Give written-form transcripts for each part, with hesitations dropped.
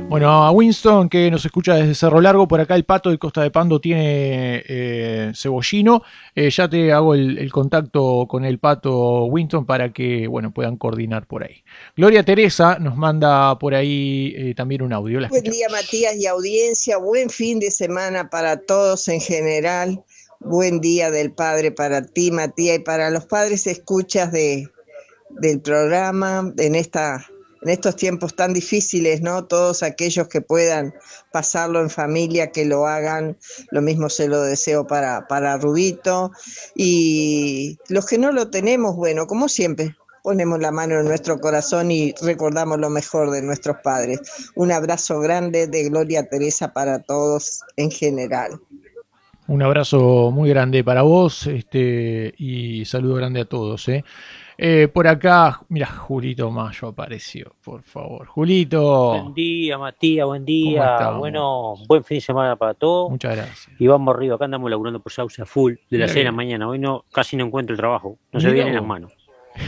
Bueno, a Winston, que nos escucha desde Cerro Largo, por acá el Pato de Costa de Pando tiene cebollino. Ya te hago el contacto con el Pato Winston para que bueno, puedan coordinar por ahí. Gloria Teresa nos manda por ahí también un audio, la Buen día, escuchamos. Matías y audiencia. Buen fin de semana para todos en general. Buen día del Padre para ti, Matías, y para los padres escuchas del programa en estos tiempos tan difíciles, ¿no? Todos aquellos que puedan pasarlo en familia, que lo hagan. Lo mismo se lo deseo para Rubito. Y los que no lo tenemos, bueno, como siempre, ponemos la mano en nuestro corazón y recordamos lo mejor de nuestros padres. Un abrazo grande de Gloria Teresa para todos en general. Un abrazo muy grande para vos y saludo grande a todos. Por acá, mira, Julito Mayo apareció, por favor. Buen Julito, día, Matías, buen ¿cómo día. estamos? Bueno, buen fin de semana para todos. Muchas gracias. Y vamos arriba, acá andamos laburando por Sauce a full, de las Mira 6 de la que, mañana. Hoy no, casi no encuentro el trabajo, no se mira vienen las vos, manos.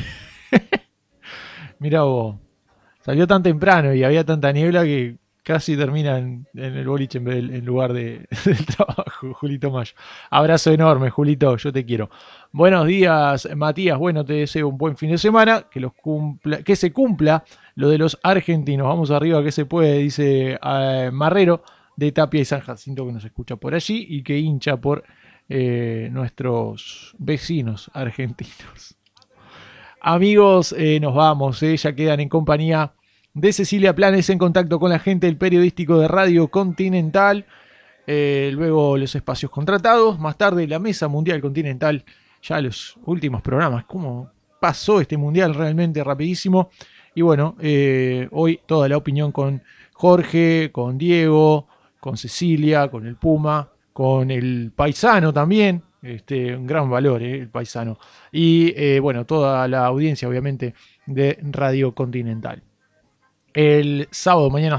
mira vos. Salió tan temprano y había tanta niebla que casi termina en el boliche en lugar del trabajo, Julito Mayo. Abrazo enorme, Julito, yo te quiero. Buenos días, Matías. Bueno, te deseo un buen fin de semana, que se cumpla lo de los argentinos. Vamos arriba, que se puede, dice Marrero de Tapia y San Jacinto, que nos escucha por allí y que hincha por nuestros vecinos argentinos. Amigos, nos vamos, ya quedan en compañía de Cecilia Planes en contacto con la gente del periodístico de Radio Continental. Luego los espacios contratados. Más tarde la Mesa Mundial Continental. Ya los últimos programas. ¿Cómo pasó este mundial realmente rapidísimo? Y bueno, hoy toda la opinión con Jorge, con Diego, con Cecilia, con el Puma, con el paisano también. Un gran valor, el paisano. Y bueno, toda la audiencia, obviamente, de Radio Continental. El sábado mañana